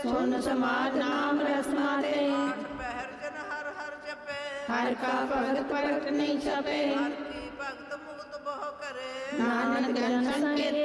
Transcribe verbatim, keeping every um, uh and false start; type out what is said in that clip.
ਸੁਨ ਸਮਾਧ ਨਾਮ ਰਸ ਮਾਤੇ। ਆਠ ਪਹਿਰ ਜਨ ਹਰ ਹਰ ਜਪੇ। ਹਰ ਕਾ ਭਗਤ ਪ੍ਰਗਟ ਨਹੀਂ ਛਪੇ। ਹਰ ਕੀ ਭਗਤ ਮੁਕਤ ਬਹੁ ਕਰੇ। ਨਾਨਕ ਜਨ ਸੰਕੇਤ